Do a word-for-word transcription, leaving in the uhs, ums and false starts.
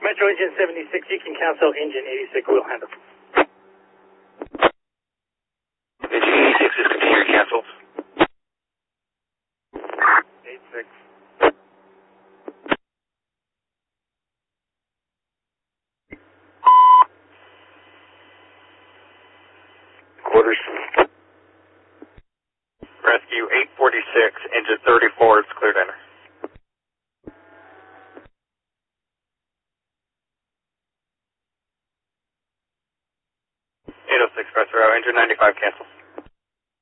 Metro engine seventy-six, you can cancel engine eighty-six wheel handle. Engine eighty-six is continued canceled. eighty-six. Quarters. Rescue eight forty-six, engine thirty-four, it's cleared enter. eight oh six, press row, engine ninety-five cancel.